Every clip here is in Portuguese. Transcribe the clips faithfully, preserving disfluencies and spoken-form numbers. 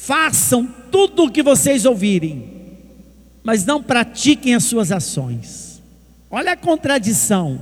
Façam tudo o que vocês ouvirem, mas não pratiquem as suas ações. Olha a contradição.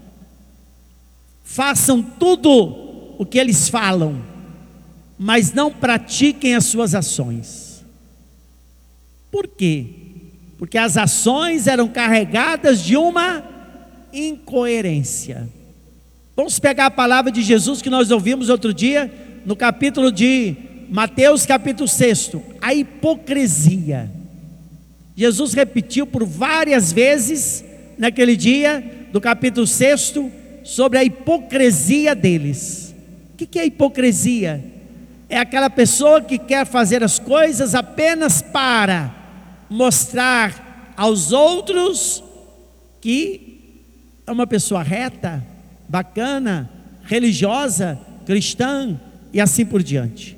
Façam tudo o que eles falam, mas não pratiquem as suas ações. Por quê? Porque as ações eram carregadas de uma incoerência. Vamos pegar a palavra de Jesus que nós ouvimos outro dia, no capítulo de Mateus, capítulo seis, a hipocrisia. Jesus repetiu por várias vezes, naquele dia, do capítulo seis, sobre a hipocrisia deles. O que é hipocrisia? É aquela pessoa que quer fazer as coisas apenas para mostrar aos outros que é uma pessoa reta, bacana, religiosa, cristã e assim por diante.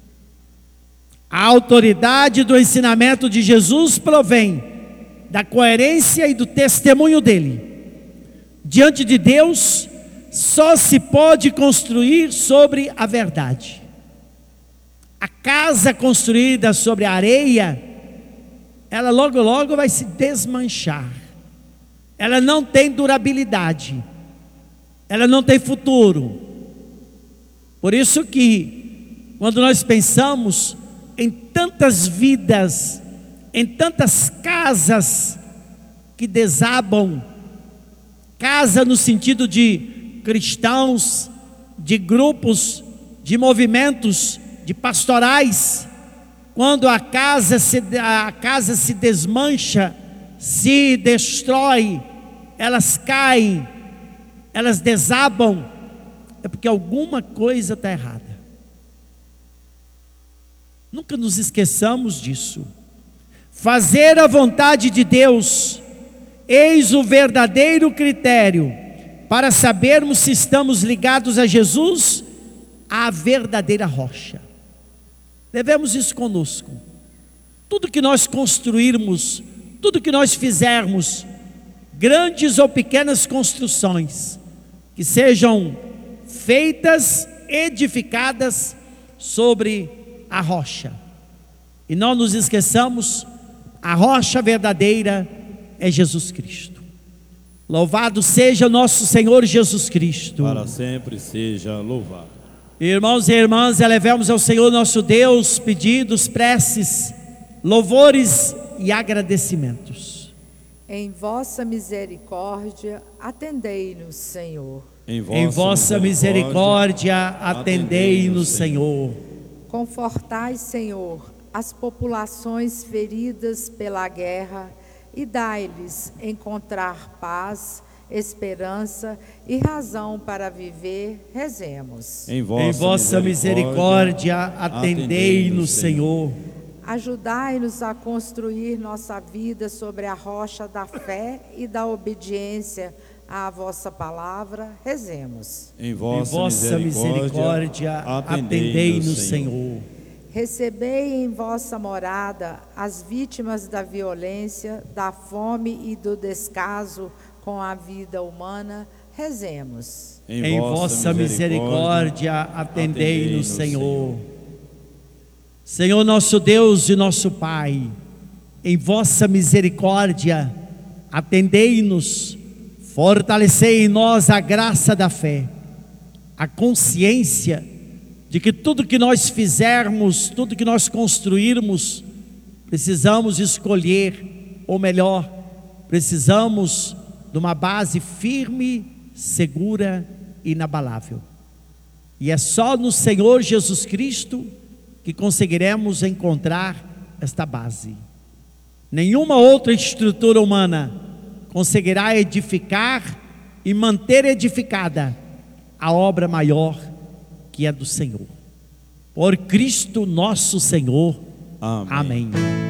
A autoridade do ensinamento de Jesus provém da coerência e do testemunho dele. Diante de Deus, só se pode construir sobre a verdade. A casa construída sobre a areia, ela logo logo vai se desmanchar. Ela não tem durabilidade. Ela não tem futuro. Por isso que, quando nós pensamos em tantas vidas, em tantas casas que desabam, casa no sentido de cristãos, de grupos, de movimentos, de pastorais, quando a casa se, a casa se desmancha, se destrói, elas caem, elas desabam, é porque alguma coisa está errada. Nunca nos esqueçamos disso. Fazer a vontade de Deus, eis o verdadeiro critério para sabermos se estamos ligados a Jesus, a verdadeira rocha. Levemos isso conosco. Tudo que nós construirmos, tudo que nós fizermos, grandes ou pequenas construções, que sejam feitas, edificadas sobre a rocha. E não nos esqueçamos, a rocha verdadeira é Jesus Cristo. Louvado seja nosso Senhor Jesus Cristo. Para sempre seja louvado. Irmãos e irmãs, elevemos ao Senhor nosso Deus pedidos, preces, louvores e agradecimentos. Em vossa misericórdia, atendei-nos, Senhor. Em vossa, em vossa misericórdia, atendei-nos, Senhor. Confortai, Senhor, as populações feridas pela guerra e dai-lhes encontrar paz, esperança e razão para viver. Rezemos. Em vossa, em vossa misericórdia, atendei-nos, Senhor. Ajudai-nos a construir nossa vida sobre a rocha da fé e da obediência à vossa palavra. Rezemos. Em vossa, em vossa misericórdia, atendei-nos, Senhor. Recebei em vossa morada as vítimas da violência, da fome e do descaso com a vida humana. Rezemos. Em, em vossa misericórdia, atendei-nos, Senhor. Senhor nosso Deus e nosso Pai, em vossa misericórdia, atendei-nos, fortalecei em nós a graça da fé, a consciência de que tudo que nós fizermos, tudo que nós construirmos, precisamos escolher, ou melhor, precisamos de uma base firme, segura e inabalável. E é só no Senhor Jesus Cristo que conseguiremos encontrar esta base. Nenhuma outra estrutura humana conseguirá edificar e manter edificada a obra maior que é do Senhor. Por Cristo nosso Senhor. Amém. Amém.